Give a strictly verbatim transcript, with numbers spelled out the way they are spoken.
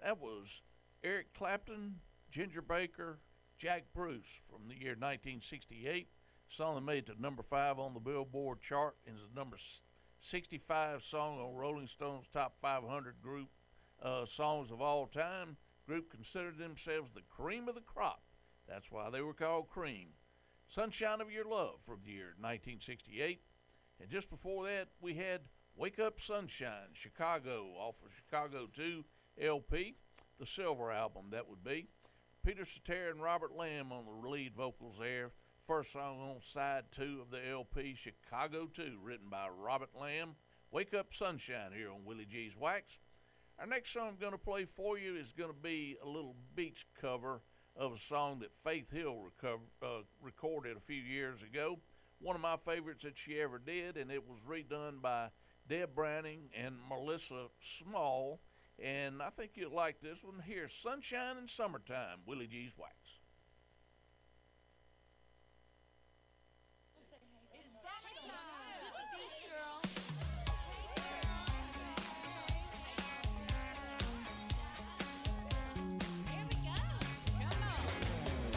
that was Eric Clapton, Ginger Baker, Jack Bruce from the year nineteen sixty-eight. Song that made it to number five on the Billboard chart and is the number sixty-five song on Rolling Stone's top five hundred group uh, songs of all time. Group considered themselves the cream of the crop. That's why they were called Cream. Sunshine of Your Love from the year nineteen sixty-eight. And just before that, we had Wake Up Sunshine, Chicago, off of Chicago two L P, the Silver album, that would be. Peter Cetera and Robert Lamb on the lead vocals there. First song on side two of the L P, Chicago two, written by Robert Lamb. Wake Up Sunshine here on Willie G's Wax. Our next song I'm going to play for you is going to be a little beach cover of a song that Faith Hill recover, uh, recorded a few years ago. One of my favorites that she ever did, and it was redone by Deb Browning and Melissa Small. And I think you'll like this one. Here's Sunshine in Summertime, Willie G's Wax.